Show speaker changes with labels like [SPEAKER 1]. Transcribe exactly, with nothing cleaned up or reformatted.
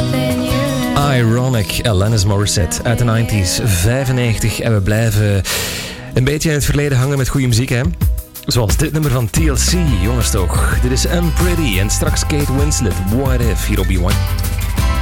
[SPEAKER 1] Ironic, Alanis Morissette uit de nineties, vijfennegentig. En we blijven een beetje in het verleden hangen met goede muziek, hè? Zoals dit nummer van T L C, jongens toch. Dit is Unpretty en straks Kate Winslet, What If, hier op B one.